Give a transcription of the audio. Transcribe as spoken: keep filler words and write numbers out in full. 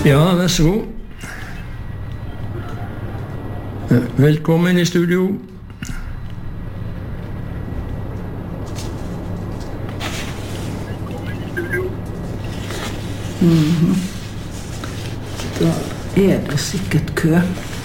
Ja, vær så god. Velkommen i studio. Mm-hmm. Da er det sikkert kø.